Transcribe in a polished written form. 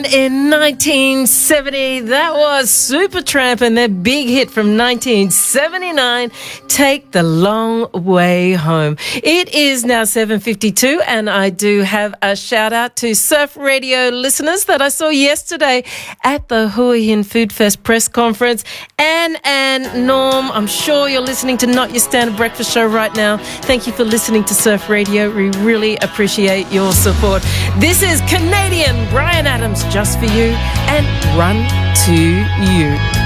In 1970, that was Supertramp and their big hit from 1979, Take the Long Way Home. It is now 7:52 and I do have a shout out to Surf Radio listeners that I saw yesterday at the Hua Hin Food Fest press conference. Anne and Norm, I'm sure you're listening to Not Your Standard Breakfast Show right now. Thank you for listening to Surf Radio. We really appreciate your support. This is Canadian Bryan Adams, Just For You, and Run To You.